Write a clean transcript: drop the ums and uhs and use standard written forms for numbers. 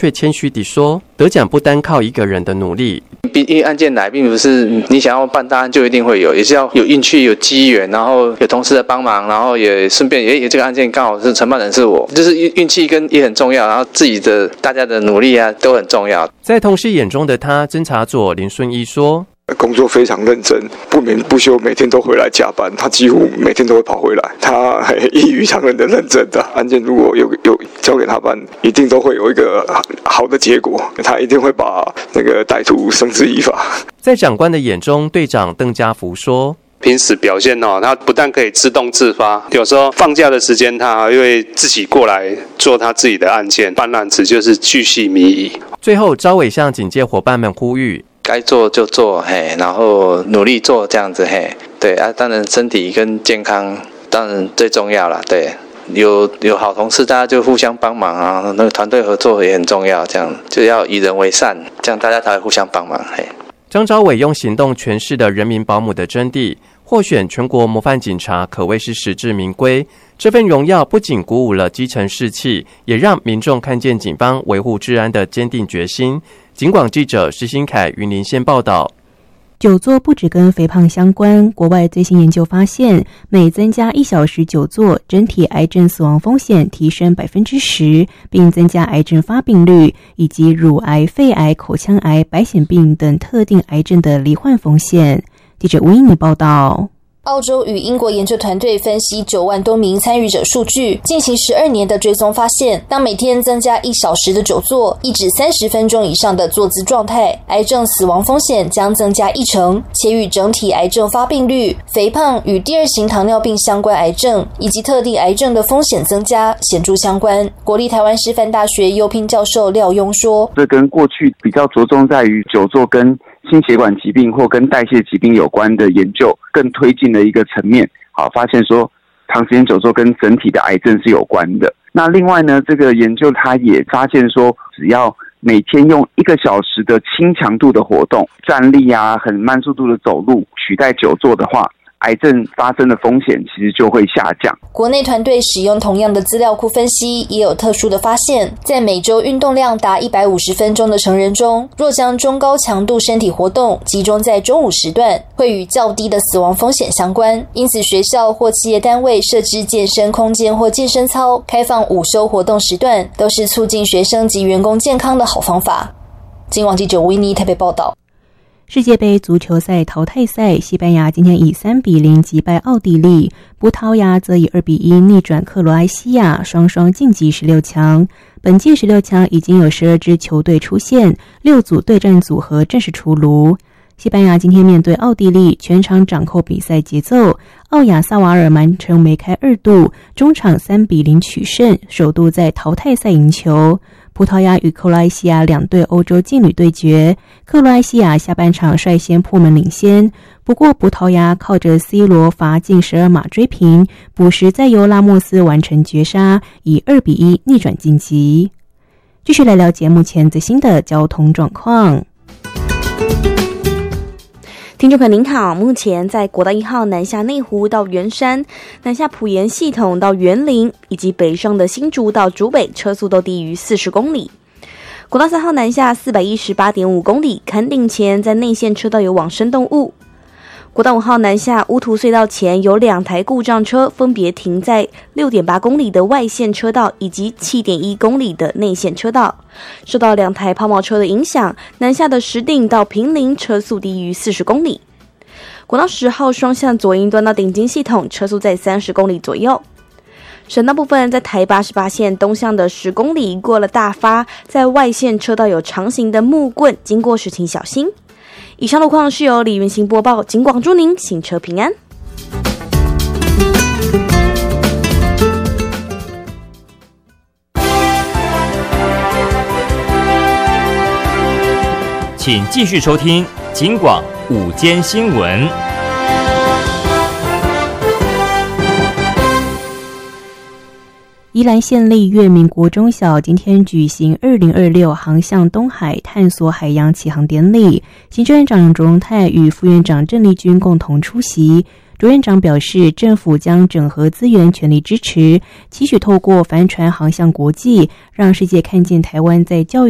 却谦虚地说，得奖不单靠一个人的努力。 因为案件来并不是你想要办大案就一定会有，也是要有运气、有机缘，然后有同事的帮忙，然后也顺便这个案件刚好是承办人是我，就是运气跟也很重要，然后自己的大家的努力啊都很重要。 在同事眼中的他，侦查佐林顺一说， 工作非常认真，不眠不休，每天都回来加班。他几乎每天都会跑回来，他异于常人的认真的案件，如果有交给他办，一定都会有一个好的结果。他一定会把那个歹徒绳之以法。 在长官的眼中，队长邓家福说， 平时表现他不但可以自动自发，有时候放假的时间他还会自己过来做他自己的案件，办案子就是巨细靡遗。 最后，招伟向警界伙伴们呼吁， 该做就做，然后努力做这样子，对啊，当然身体跟健康当然最重要啦，对，有好同事，大家就互相帮忙啊，那个团队合作也很重要，这样就要以人为善，这样大家才会互相帮忙， 张昭伟用行动诠释了人民保姆的真谛，获选全国模范警察可谓是实至名归。这份荣耀不仅鼓舞了基层士气，也让民众看见警方维护治安的坚定决心。警广记者施新凯云林县报道。 久坐不只跟肥胖相关，国外最新研究发现，每增加1小时久坐，整体癌症死亡风险提升10%，并增加癌症发病率，以及乳癌、肺癌、口腔癌、白血病等特定癌症的罹患风险。记者吴英妮报道。 澳洲与英国研究团队分析9万多名参与者数据，进行12年的追踪，发现当每天增加1小时的久坐，一至30分钟以上的坐姿状态，癌症死亡风险将增加1成，且与整体癌症发病率、肥胖与第2型糖尿病相关癌症以及特定癌症的风险增加显著相关。国立台湾师范大学优聘教授廖庸说， 这跟过去比较着重在于久坐跟心血管疾病或跟代谢疾病有关的研究更推进了一个层面，发现说长时间久坐跟整体的癌症是有关的。那另外呢，这个研究它也发现说，只要每天用1个小时的轻强度的活动，站立啊，很慢速度的走路，取代久坐的话，癌症发生的风险其实就会下降。 国内团队使用同样的资料库分析，也有特殊的发现，在每周运动量达150分钟的成人中，若将中高强度身体活动集中在中午时段，会与较低的死亡风险相关。因此学校或企业单位设置健身空间或健身操，开放午休活动时段，都是促进学生及员工健康的好方法。今晚记者维尼台北报道。 世界杯足球赛淘汰赛，西班牙今天以3-0击败奥地利，葡萄牙则以2-1逆转克罗埃西亚，双双晋级16强。本届16强已经有12支球队出现，6组对战组合正式出炉。西班牙今天面对奥地利，全场掌控比赛节奏，奥亚萨瓦尔曼城梅开2度，中场3-0取胜，首度在淘汰赛赢球。葡萄牙与克罗埃西亚2队欧洲劲旅对决，克罗埃西亚下半场率先破门领先，不过葡萄牙靠着 C 罗罚进12码追平，补时再由拉莫斯完成绝杀，以2-1逆转晋级。继续来了解目前最新的交通状况。听众朋友您好，目前在国道1号南下内湖到圆山、南下埔盐系统到园林，以及北上的新竹到竹北，车速都低于40公里。国道3号南下 418.5 公里，坎顶前在内线车道有往生动物。国道5号南下乌涂隧道前有2台故障车，分别停在 6.8 公里的外线车道以及 7.1 公里的内线车道。受到2台抛锚车的影响，南下的石碇到坪林车速低于40公里。国道10号双向左营端到顶金系统，车速在30公里左右。省道部分，在台88线东向的10公里过了大发，在外线车道有长形的木棍，经过时请小心。以上路况是由李云行播报，警广祝您行车平安。 请继续收听警广午间新闻。 宜兰县立月明国中小今天举行2026航向东海探索海洋启航典礼，行政院长卓荣泰与副院长郑丽君共同出席。卓院长表示，政府将整合资源，全力支持，期许透过帆船航向国际，让世界看见台湾在教育